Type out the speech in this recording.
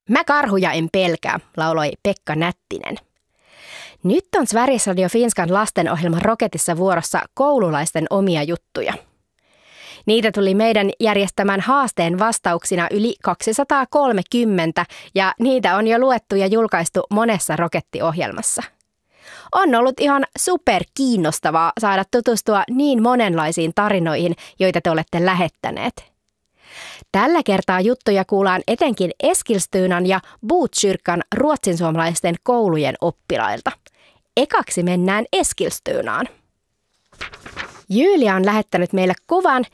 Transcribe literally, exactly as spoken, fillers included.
Mä karhuja en pelkää, lauloi Pekka Nättinen. Nyt on Sveriges Radio Finskan lastenohjelman Roketissa vuorossa koululaisten omia juttuja. Niitä tuli meidän järjestämän haasteen vastauksina yli kaksisataakolmekymmentä ja niitä on jo luettu ja julkaistu monessa Roketti-ohjelmassa. On ollut ihan superkiinnostavaa saada tutustua niin monenlaisiin tarinoihin, joita te olette lähettäneet. Tällä kertaa juttuja kuullaan etenkin Eskilstunan ja Botkyrkan ruotsinsuomalaisten koulujen oppilailta. Ekaksi mennään Eskilstunaan. Julia on lähettänyt meille kuvan